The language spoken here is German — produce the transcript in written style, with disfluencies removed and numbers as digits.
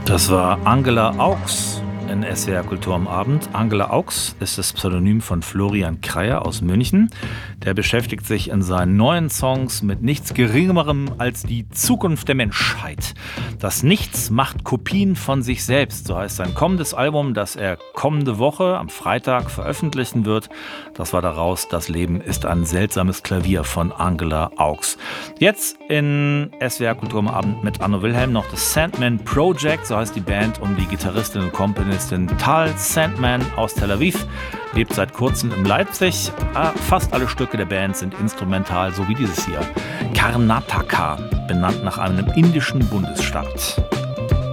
Das war Angela Augs in SWR Kultur am Abend. Angela Augs ist das Pseudonym von Florian Kreyer aus München. Der beschäftigt sich in seinen neuen Songs mit nichts Geringerem als die Zukunft der Menschheit. Das Nichts macht Kopien von sich selbst, so heißt sein kommendes Album, das er kommende Woche am Freitag veröffentlichen wird. Das war daraus Das Leben ist ein seltsames Klavier von Angela Augs. Jetzt in SWR Kultur am Abend mit Anno Wilhelm noch das Sandman Project, so heißt die Band um die Gitarristin und Komponistin Tal Sandman aus Tel Aviv, lebt seit kurzem in Leipzig. Fast alle Stücke der Band sind instrumental, so wie dieses hier. Karnataka, benannt nach einem indischen Bundesstaat.